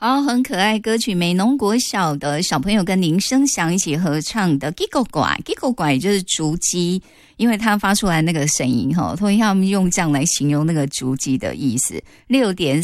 好，很可爱歌曲，美浓国小的小朋友跟林生祥一起合唱的 Gigo 拐 Gigo 拐就是竹鸡，因为它发出来那个声音通常他们用这样来形容那个竹鸡的意思。6点